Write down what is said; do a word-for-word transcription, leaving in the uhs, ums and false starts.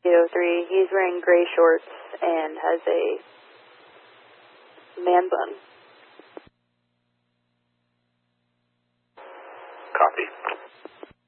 oh three. He's wearing gray shorts and has a man bun. Copy.